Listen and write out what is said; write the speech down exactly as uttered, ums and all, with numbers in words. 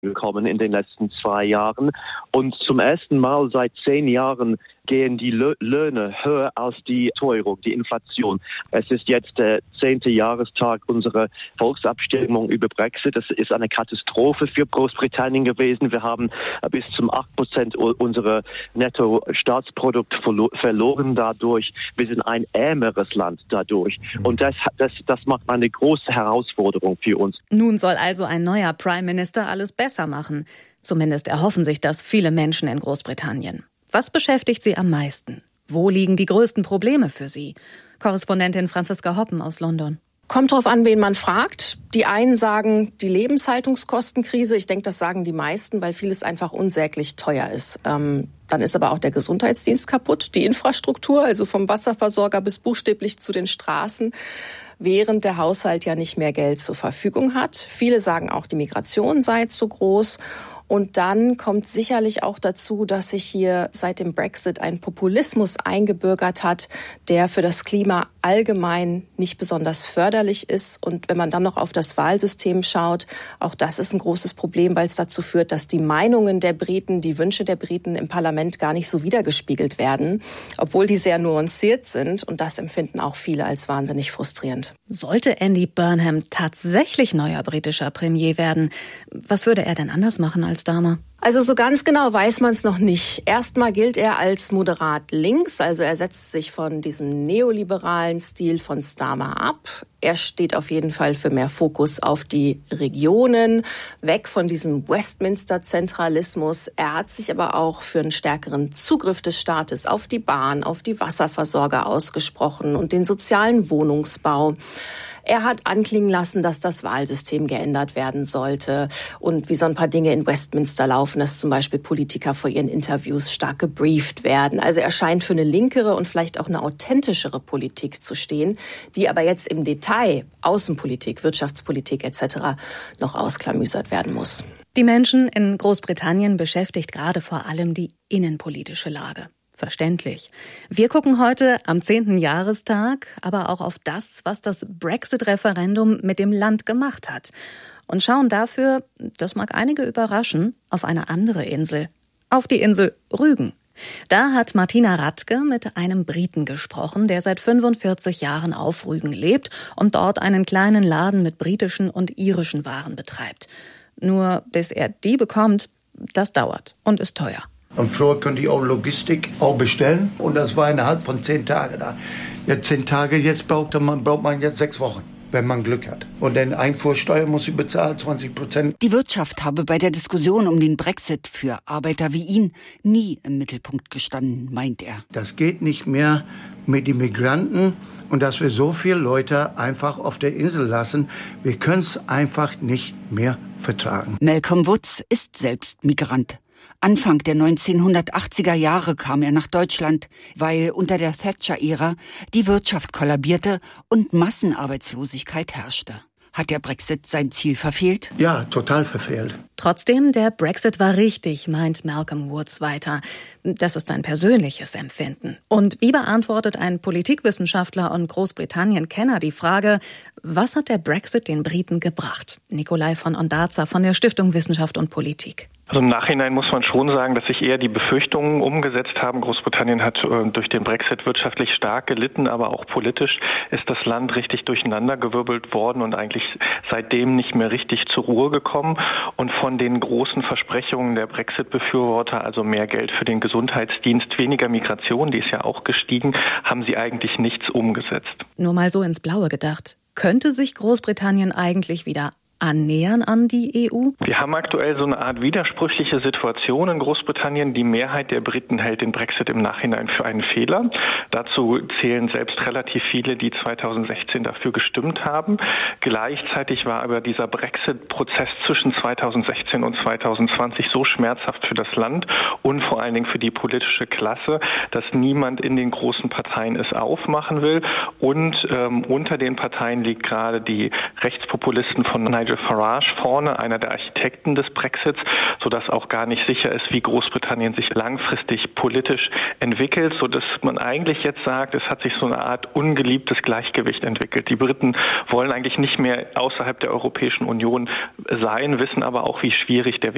gekommen in den letzten zwei Jahren. Und zum ersten Mal seit zehn Jahren gehen die Löhne höher als die Teuerung, die Inflation. Es ist jetzt der zehnte Jahrestag unserer Volksabstimmung über Brexit. Es ist eine Katastrophe für Großbritannien gewesen. Wir haben bis zum acht Prozent unserer Netto-Staatsprodukt verloren dadurch. Wir sind ein ärmeres Land dadurch. Und das, das, das macht eine große Herausforderung für uns. Nun soll also ein neuer Prime Minister alles besser machen. Zumindest erhoffen sich das viele Menschen in Großbritannien. Was beschäftigt Sie am meisten? Wo liegen die größten Probleme für Sie? Korrespondentin Franziska Hoppen aus London. Kommt drauf an, wen man fragt. Die einen sagen, die Lebenshaltungskostenkrise. Ich denke, das sagen die meisten, weil vieles einfach unsäglich teuer ist. Ähm, dann ist aber auch der Gesundheitsdienst kaputt, die Infrastruktur, also vom Wasserversorger bis buchstäblich zu den Straßen, während der Haushalt ja nicht mehr Geld zur Verfügung hat. Viele sagen auch, die Migration sei zu groß. Und dann kommt sicherlich auch dazu, dass sich hier seit dem Brexit ein Populismus eingebürgert hat, der für das Klima allgemein nicht besonders förderlich ist. Und wenn man dann noch auf das Wahlsystem schaut, auch das ist ein großes Problem, weil es dazu führt, dass die Meinungen der Briten, die Wünsche der Briten im Parlament gar nicht so wiedergespiegelt werden, obwohl die sehr nuanciert sind. Und das empfinden auch viele als wahnsinnig frustrierend. Sollte Andy Burnham tatsächlich neuer britischer Premier werden, was würde er denn anders machen als Starmer? Also so ganz genau weiß man es noch nicht. Erstmal gilt er als moderat links, also er setzt sich von diesem neoliberalen Stil von Starmer ab. Er steht auf jeden Fall für mehr Fokus auf die Regionen, weg von diesem Westminster-Zentralismus. Er hat sich aber auch für einen stärkeren Zugriff des Staates auf die Bahn, auf die Wasserversorger ausgesprochen und den sozialen Wohnungsbau. Er hat anklingen lassen, dass das Wahlsystem geändert werden sollte und wie so ein paar Dinge in Westminster laufen, dass zum Beispiel Politiker vor ihren Interviews stark gebrieft werden. Also er scheint für eine linkere und vielleicht auch eine authentischere Politik zu stehen, die aber jetzt im Detail, Außenpolitik, Wirtschaftspolitik et cetera noch ausklamüsert werden muss. Die Menschen in Großbritannien beschäftigt gerade vor allem die innenpolitische Lage. Verständlich. Wir gucken heute am zehnten Jahrestag aber auch auf das, was das Brexit-Referendum mit dem Land gemacht hat. Und schauen dafür, das mag einige überraschen, auf eine andere Insel. Auf die Insel Rügen. Da hat Martina Radke mit einem Briten gesprochen, der seit fünfundvierzig Jahren auf Rügen lebt und dort einen kleinen Laden mit britischen und irischen Waren betreibt. Nur bis er die bekommt, das dauert und ist teuer. Und früher konnte ich auch Logistik auch bestellen und das war innerhalb von zehn Tagen da. Ja, zehn Tage, jetzt braucht man, braucht man jetzt sechs Wochen, wenn man Glück hat. Und dann Einfuhrsteuer muss ich bezahlen, zwanzig Prozent. Die Wirtschaft habe bei der Diskussion um den Brexit für Arbeiter wie ihn nie im Mittelpunkt gestanden, meint er. Das geht nicht mehr mit den Migranten und dass wir so viele Leute einfach auf der Insel lassen. Wir können es einfach nicht mehr vertragen. Malcolm Woods ist selbst Migrant. Anfang der neunzehnhundertachtziger Jahre kam er nach Deutschland, weil unter der Thatcher-Ära die Wirtschaft kollabierte und Massenarbeitslosigkeit herrschte. Hat der Brexit sein Ziel verfehlt? Ja, total verfehlt. Trotzdem, der Brexit war richtig, meint Malcolm Woods weiter. Das ist sein persönliches Empfinden. Und wie beantwortet ein Politikwissenschaftler und Großbritannien-Kenner die Frage, was hat der Brexit den Briten gebracht? Nikolai von Ondarza von der Stiftung Wissenschaft und Politik. Also im Nachhinein muss man schon sagen, dass sich eher die Befürchtungen umgesetzt haben. Großbritannien hat äh, durch den Brexit wirtschaftlich stark gelitten, aber auch politisch ist das Land richtig durcheinandergewirbelt worden und eigentlich seitdem nicht mehr richtig zur Ruhe gekommen. Und von den großen Versprechungen der Brexit-Befürworter, also mehr Geld für den Gesundheitsdienst, weniger Migration, die ist ja auch gestiegen, haben sie eigentlich nichts umgesetzt. Nur mal so ins Blaue gedacht. Könnte sich Großbritannien eigentlich wieder annähern an die E U? Wir haben aktuell so eine Art widersprüchliche Situation in Großbritannien. Die Mehrheit der Briten hält den Brexit im Nachhinein für einen Fehler. Dazu zählen selbst relativ viele, die zweitausendsechzehn dafür gestimmt haben. Gleichzeitig war aber dieser Brexit-Prozess zwischen zweitausendsechzehn und zweitausendzwanzig so schmerzhaft für das Land und vor allen Dingen für die politische Klasse, dass niemand in den großen Parteien es aufmachen will. Und ähm, unter den Parteien liegt gerade die Rechtspopulisten von Nigel Farage vorne, einer der Architekten des Brexits, sodass auch gar nicht sicher ist, wie Großbritannien sich langfristig politisch entwickelt, sodass man eigentlich jetzt sagt, es hat sich so eine Art ungeliebtes Gleichgewicht entwickelt. Die Briten wollen eigentlich nicht mehr außerhalb der Europäischen Union sein, wissen aber auch, wie schwierig der Weg